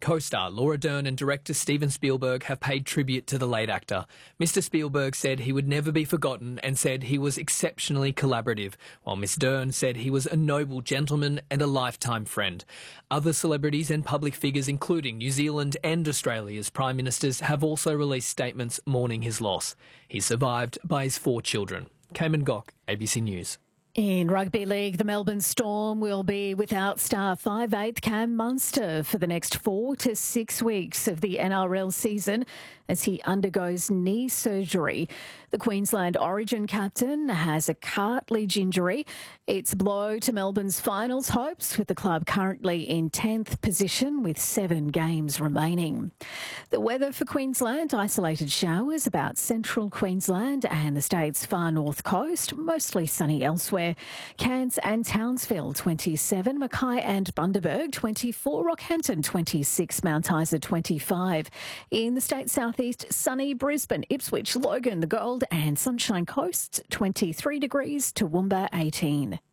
Co-star Laura Dern and director Steven Spielberg have paid tribute to the late actor. Mr. Spielberg said he would never be forgotten and said he was exceptionally collaborative, while Miss Dern said he was a noble gentleman and a lifetime friend. Other celebrities and public figures, including New Zealand and Australia's Prime Ministers, have also released statements mourning his loss. He's survived by his 4 children. Cayman Gok, ABC News. In Rugby League, the Melbourne Storm will be without star 5'8" Cam Munster for the next 4 to 6 weeks of the NRL season as he undergoes knee surgery. The Queensland Origin captain has a cartilage injury. It's a blow to Melbourne's finals hopes, with the club currently in 10th position with 7 games remaining. The weather for Queensland: isolated showers about central Queensland and the state's far north coast, mostly sunny elsewhere. Cairns and Townsville 27, Mackay and Bundaberg 24, Rockhampton 26, Mount Isa 25. In the state's southeast, sunny Brisbane, Ipswich, Logan, the Gold and Sunshine Coast 23 degrees, Toowoomba 18.